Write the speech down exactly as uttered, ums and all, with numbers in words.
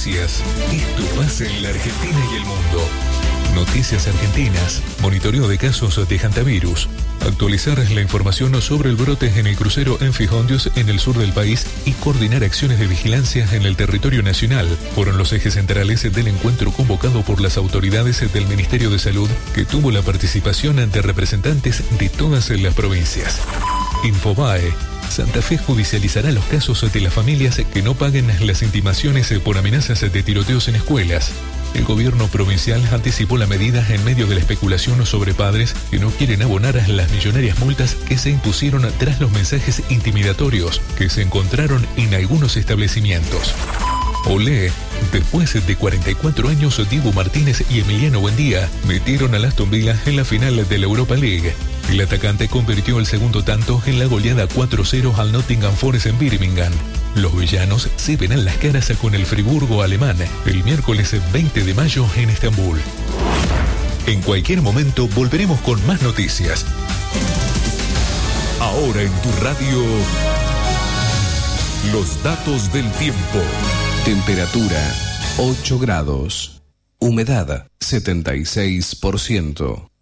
noticias. Esto pasa en la Argentina y el mundo. Noticias argentinas. Monitoreo de casos de hantavirus. Actualizar la información sobre el brote en el crucero Enfijondrios en el sur del país y coordinar acciones de vigilancia en el territorio nacional fueron los ejes centrales del encuentro convocado por las autoridades del Ministerio de Salud, que tuvo la participación de representantes de todas las provincias. Infobae. Santa Fe judicializará los casos de las familias que no paguen las intimaciones por amenazas de tiroteos en escuelas. El gobierno provincial anticipó la medida en medio de la especulación sobre padres que no quieren abonar las millonarias multas que se impusieron tras los mensajes intimidatorios que se encontraron en algunos establecimientos. Olé. Después de cuarenta y cuatro años, Diego Martínez y Emiliano Buendía metieron a Aston Villa en la final de la Europa League. El atacante convirtió el segundo tanto en la goleada cuatro cero al Nottingham Forest en Birmingham. Los villanos se verán las caras con el Friburgo alemán el miércoles veinte de mayo en Estambul. En cualquier momento volveremos con más noticias. Ahora en tu radio, los datos del tiempo. Temperatura ocho grados. Humedad setenta y seis por ciento.